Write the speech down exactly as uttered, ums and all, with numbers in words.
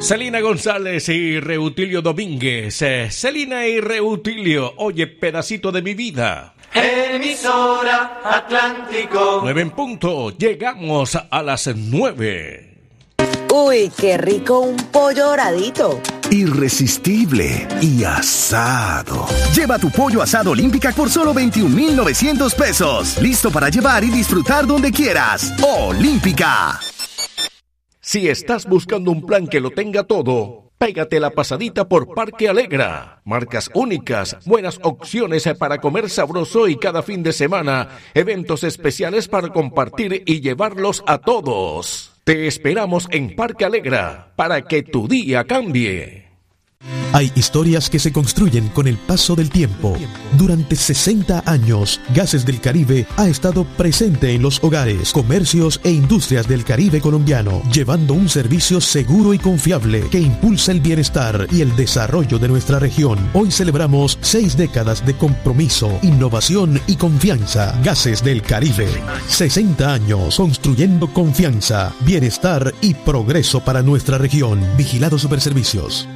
Celina González y Reutilio Domínguez. Eh, Celina y Reutilio, oye, pedacito de mi vida. Emisora Atlántico. Nueve en punto, llegamos a las nueve. Uy, qué rico un pollo doradito. Irresistible y asado. Lleva tu pollo asado Olímpica por solo veintiún mil novecientos pesos. Listo para llevar y disfrutar donde quieras. Olímpica. Si estás buscando un plan que lo tenga todo, pégate la pasadita por Parque Alegra. Marcas únicas, buenas opciones para comer sabroso y cada fin de semana, eventos especiales para compartir y llevarlos a todos. Te esperamos en Parque Alegra para que tu día cambie. Hay historias que se construyen con el paso del tiempo. Durante sesenta años, Gases del Caribe ha estado presente en los hogares, comercios e industrias del Caribe colombiano, llevando un servicio seguro y confiable que impulsa el bienestar y el desarrollo de nuestra región. Hoy celebramos seis décadas de compromiso, innovación y confianza. Gases del Caribe. sesenta años construyendo confianza, bienestar y progreso para nuestra región. Vigilado Superservicios.